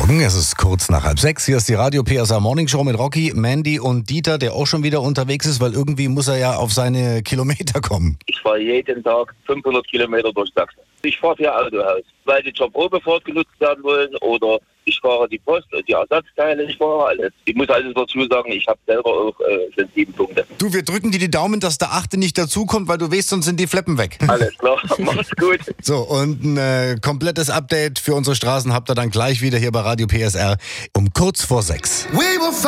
Morgen, es ist kurz nach 5:30. Hier ist die Radio PSR Morning Show mit Rocky, Mandy und Dieter, der auch schon wieder unterwegs ist, weil irgendwie muss er ja auf seine Kilometer kommen. Ich fahre jeden Tag 500 Kilometer durch Sachsen. Ich fahre für Autohaus, weil die zur Probefahrt genutzt werden wollen oder ich fahre die Post und die Ersatzteile, ich fahre alles. Ich muss also dazu sagen, ich habe selber auch schon 7 Punkte. Du, wir drücken dir die Daumen, dass der 8. nicht dazukommt, weil du weißt, sonst sind die Fleppen weg. Alles klar, mach's gut. So, und ein komplettes Update für unsere Straßen habt ihr dann gleich wieder hier bei Radio PSR um kurz vor 6.